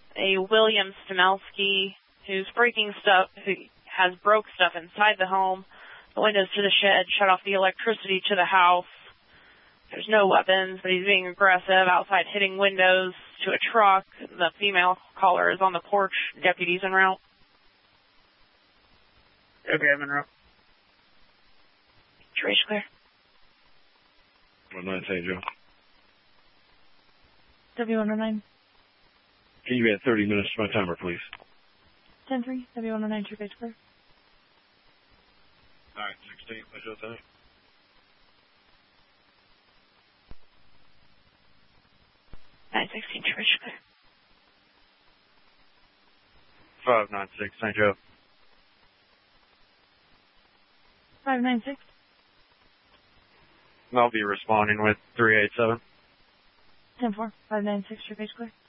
a William Stamelski who's breaking stuff, who has broke stuff inside the home, the windows to the shed, shut off the electricity to the house. There's no weapons, but he's being aggressive outside, hitting windows to a truck. The female caller is on the porch. Deputies en route. Okay, I'm en route. Trace clear. 109 St. Joe. W109. Can you add 30 minutes to my timer, please? 10-3, W109, true base clear. All right, 16, what's your time? 916, Trish clear. 596 St. Joe. 596. And I'll be responding with 387. 10-4, 596, true base clear.